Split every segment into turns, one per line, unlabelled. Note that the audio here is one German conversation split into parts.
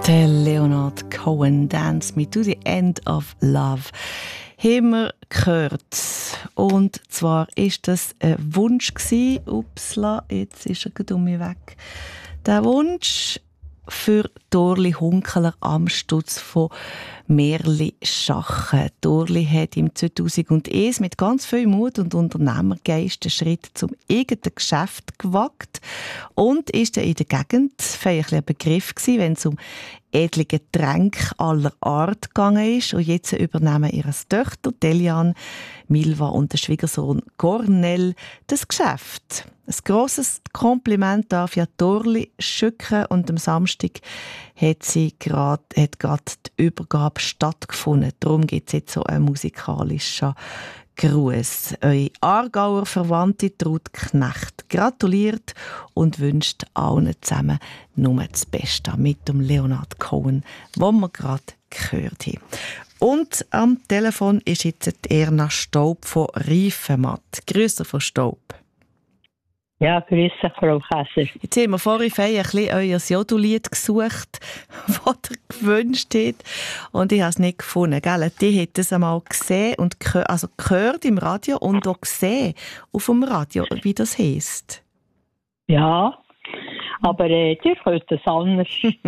Der Leonard Cohen, Dance Me to the End of Love, haben wir gehört. Und zwar ist das ein Wunsch gewesen. Upsla, jetzt ist er gerade um mich weg. Der Wunsch für Dorli Hunkeler am Stutz von Merli Schachen. Dorli hat im 2001 mit ganz viel Mut und Unternehmergeist den Schritt zum eigenen Geschäft gewagt und ist in der Gegend ein Begriff gewesen, wenn es um edle Getränke aller Art gegangen ist. Und jetzt übernehmen ihre Töchter Delian, Milva und der Schwiegersohn Cornel das Geschäft. Ein grosses Kompliment darf ja Dorli schicken und am Samstag hat gerade die Übergabe stattgefunden. Darum gibt es jetzt so einen musikalischen Gruß. Eure Aargauer Verwandte Trud Knecht gratuliert und wünscht allen zusammen nur das Beste mit dem Leonard Cohen, den wir gerade gehört haben. Und am Telefon ist jetzt Erna Staub von Reifenmatt. Grüße von Staub.
Ja, grüß dich, Frau Käser.
Jetzt haben wir vorhin ein bisschen euer Jodulied gesucht, das ihr gewünscht habt. Und ich habe es nicht gefunden. Gell? Die hat es einmal gesehen und gehört im Radio und auch gesehen auf dem Radio, wie das heisst.
Ja, aber ihr könnt es anders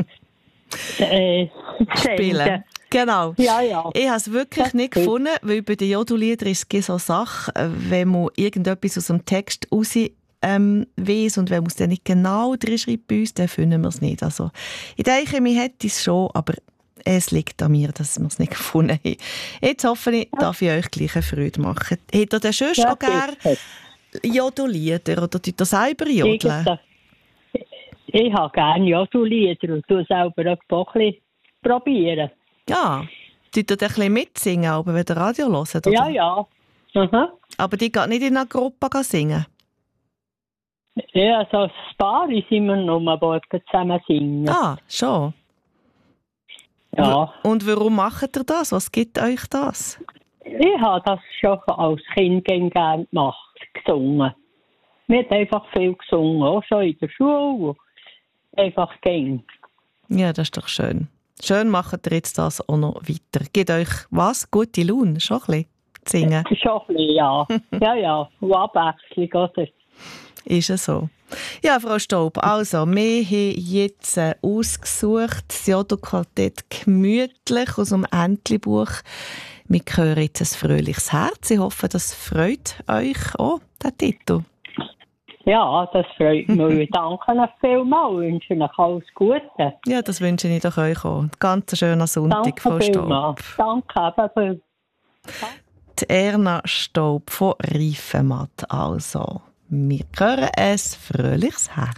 spielen. Genau.
Ja, ja.
Ich habe es wirklich nicht gefunden, weil bei den Joduliedern ist es so eine Sache, wenn man irgendetwas aus dem Text raus weiss und wenn man es dann nicht genau drin schreibt bei uns, dann finden wir es nicht. Also, ich denke, mir hätte es schon, aber es liegt an mir, dass wir es nicht gefunden haben. Jetzt hoffe ich, darf ich euch gleich eine Freude machen. Habt ihr denn schon auch gerne Jodulieder oder tut ihr selber jodeln?
Ich habe gerne Jodulieder und tue selber auch ein bisschen probieren.
Ja, tut ihr ein bisschen mitsingen, aber wenn ihr Radio hört? Oder?
Ja, ja. Mhm.
Aber die geht nicht in einer Gruppe singen?
Ja, so ein Paar sind wir noch, die zusammen singen.
Ah, schon?
Ja.
Und warum macht ihr das? Was gibt euch das?
Ich habe das schon als Kind gerne gemacht, gesungen. Wir haben einfach viel gesungen, auch schon in der Schule. Einfach gehen.
Ja, das ist doch schön. Schön macht ihr jetzt das auch noch weiter. Gibt euch was? Gute Laune? Schon ein bisschen singen?
Schon ein bisschen, ja. Ja. Und Abwechslung, oder?
Ist es so. Ja, Frau Staub, also, wir haben jetzt ausgesucht, das Jodo-Quartett gemütlich aus dem Entli-Buch. Wir hören jetzt ein fröhliches Herz. Ich hoffe, das freut euch auch, der Titel.
Ja, das freut mich. Danke euch vielmals. Ich wünsche euch alles Gute.
Ja, das wünsche ich doch euch auch. Einen ganz schönen Sonntag,
Danke
Frau Staub.
Vielmals. Danke.
Die Erna Staub von Reifenmatt also. Wir hören ein fröhliches Herz.